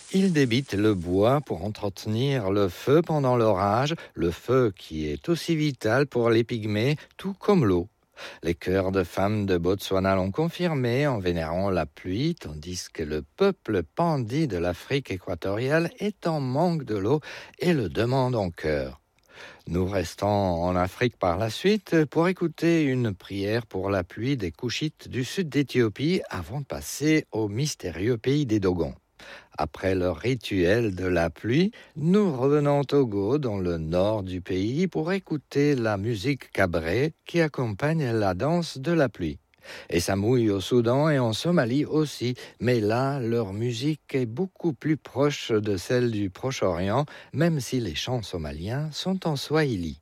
Il débite le bois pour entretenir le feu pendant l'orage, le feu qui est aussi vital pour les pygmées, tout comme l'eau. Les chœurs de femmes de Botswana l'ont confirmé en vénérant la pluie, tandis que le peuple pandi de l'Afrique équatoriale est en manque de l'eau et le demande en chœur. Nous restons en Afrique par la suite pour écouter une prière pour la pluie des Couchites du sud d'Éthiopie avant de passer au mystérieux pays des Dogons. Après leur rituel de la pluie, nous revenons au Togo, dans le nord du pays, pour écouter la musique cabré qui accompagne la danse de la pluie. Et ça mouille au Soudan et en Somalie aussi, mais là, leur musique est beaucoup plus proche de celle du Proche-Orient, même si les chants somaliens sont en swahili.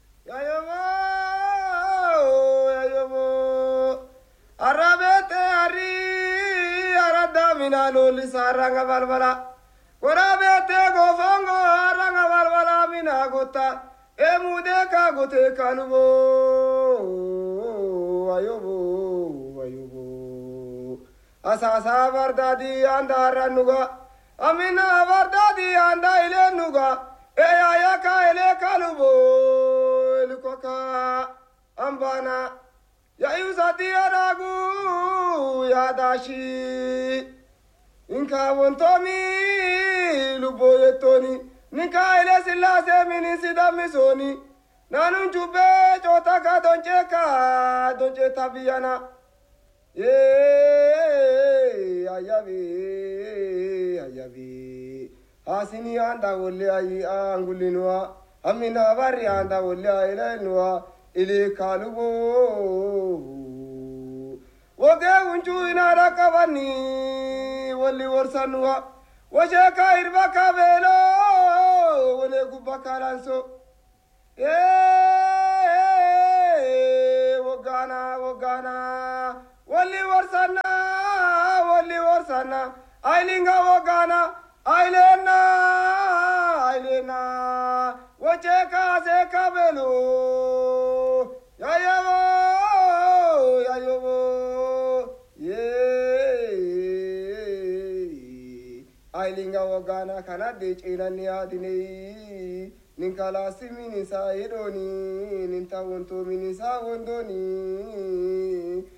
Mina loli saranga balbala korabete gofongo aranga balbala mina gota emude ka gote kalubo ayobo asasa bardadi andara nuga amina bardadi anda ile nuga eya ka ile kalubo elkoka ambana ya yusati aragu ya dashi Inka wontomi luboyetoni Ninka ile silase minisi damisoni Nanun jube chotaka donche tabiyana ayavi Hasini anda wole ayi angulinwa Amina bari anda wole ailenwa Ili kalubo Woge unchu inara kabani Wali warsanwa Wajeka irba kabelo Wale gubaka lanso Wogana Wali warsana Ailinga wogana Ailena Wajeka se kabelo Yayobo Ailinga wogana kana de chinani adine ninkala simini sa idoni ninta wonto minisa wondoni